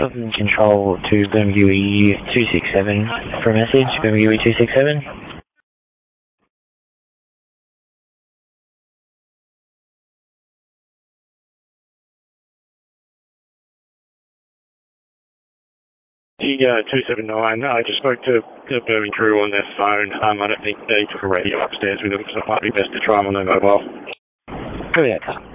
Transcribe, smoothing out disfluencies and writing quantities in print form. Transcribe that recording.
Southern Control to Bermuda 267 for a message, Bermuda 267. Yeah, 279. I just spoke to the Birmingham crew on their phone. I don't think they took a radio upstairs with them, so it might be best to try them on their mobile. Copy that, car.